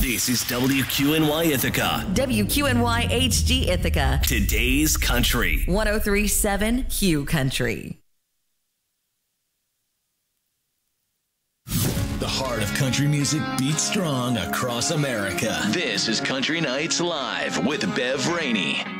This is WQNY Ithaca. WQNY HD Ithaca. Today's Country. 103.7 Hugh Country. The heart of country music beats strong across America. This is Country Nights Live with Bev Rainey.